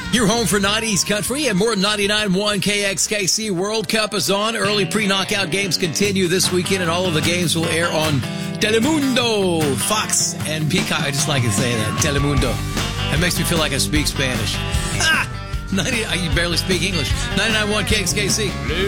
Your home for 90s country and more 99.1 KXKC. World Cup is on. Early pre-knockout games continue this weekend, and all of the games will air on Telemundo, Fox, and Peacock. I just like to say that, Telemundo. That makes me feel like I speak Spanish. You barely speak English. 99.1 KXKC.